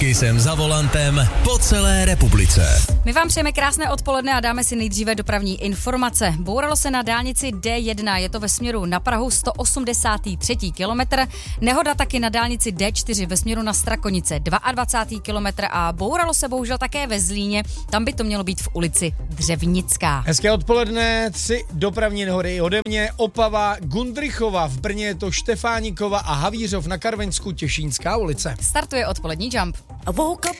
Kisem za volantem po celé republice. My vám přejeme krásné odpoledne a dáme si nejdříve dopravní informace. Bouralo se na dálnici D1, je to ve směru na Prahu 183. kilometr. Nehoda taky na dálnici D4 ve směru na Strakonice 22. kilometr a bouralo se bohužel také ve Zlíně, tam by to mělo být v ulici Dřevnická. Hezké odpoledne, 3 dopravní nehody ode mě, Opava, Gundrichova, v Brně je to Štefánikova a Havířov, na Karvinsku Těšínská ulice. Startuje odpolední Jump.